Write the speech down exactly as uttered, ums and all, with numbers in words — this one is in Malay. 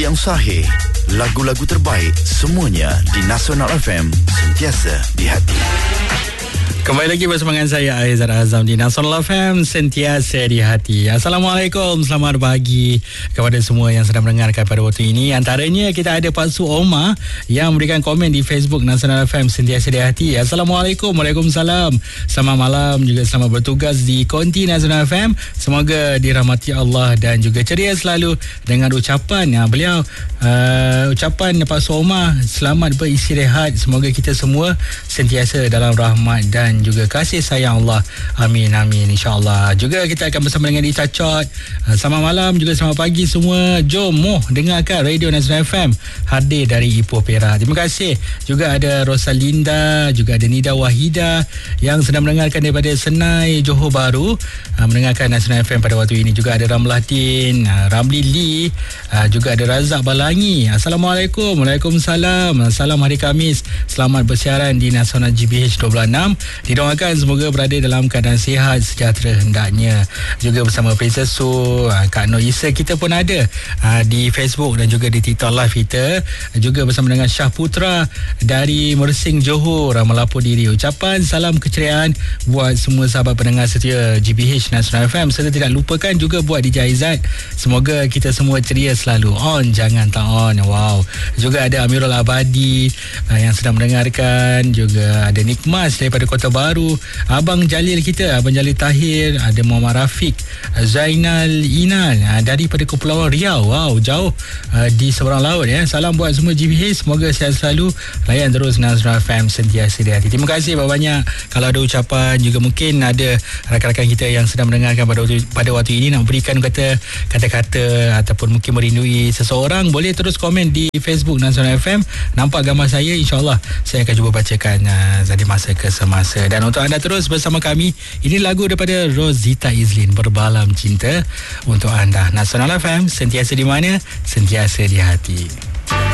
Informasi yang sahih, lagu-lagu terbaik, semuanya di Nasional F M, sentiasa di hati. Kembali lagi bersama dengan saya Aizat Azam di Nasional F M, sentiasa di hati. Assalamualaikum, selamat pagi kepada semua yang sedang mendengarkan pada waktu ini. Antaranya kita ada Pak Su Omar yang memberikan komen di Facebook Nasional F M, sentiasa di hati. Assalamualaikum, Waalaikumsalam. Selamat malam, juga selamat bertugas di Konti Nasional F M. Semoga dirahmati Allah dan juga ceria selalu dengan ucapan ya, beliau uh, ucapan Pak Su Omar, selamat beristirahat. Semoga kita semua sentiasa dalam rahmat dan dan juga kasih sayang Allah. Amin, amin, insyaAllah. Juga kita akan bersama dengan Ita Chot. Selamat malam, juga selamat pagi semua. Jom, moh dengarkan Radio Nasional F M, hadir dari Ipoh Perak. Terima kasih. Juga ada Rosalinda, juga ada Nida Wahida yang sedang mendengarkan daripada Senai, Johor Bahru, mendengarkan Nasional F M pada waktu ini. Juga ada Ramlahdin, Ramli Lee, juga ada Razak Balangi. Assalamualaikum. Waalaikumsalam. Salam hari Khamis. Selamat bersiaran di Nasional G B H dua puluh enam. Didoakan semoga berada dalam keadaan sihat sejahtera hendaknya. Juga bersama Princess Su, Kak Nur Isa kita pun ada di Facebook dan juga di TikTok live kita. Juga bersama dengan Syah Putra dari Mersing, Johor, melapor diri. Ucapan salam keceriaan buat semua sahabat pendengar setia G B H Nasional F M, serta tidak lupakan juga buat D J Aizat. Semoga kita semua ceria selalu. On, jangan tak on. Wow. Juga ada Amirul Abadi yang sedang mendengarkan. Juga ada Nikmas daripada Kota Baru, Abang Jalil kita, Abang Jalil Tahir, ada Muhammad Rafiq, Zainal Inal daripada Kepulauan Riau. Wow, jauh uh, di seberang laut ya. Salam buat semua G B H, semoga sihat selalu. Layan terus Nasional F M, sentiasa di hati. Terima kasih banyak-banyak. Kalau ada ucapan, juga mungkin ada rakan-rakan kita yang sedang mendengarkan pada waktu, pada waktu ini nak berikan kata kata-kata ataupun mungkin merindui seseorang, boleh terus komen di Facebook Nasional F M. Nampak gambar saya, insyaAllah saya akan cuba bacakan uh, dari masa ke semasa. Dan untuk anda terus bersama kami, ini lagu daripada Rosita Izlin, Berbalam Cinta untuk anda. Nasional F M, sentiasa di mana? Sentiasa di hati.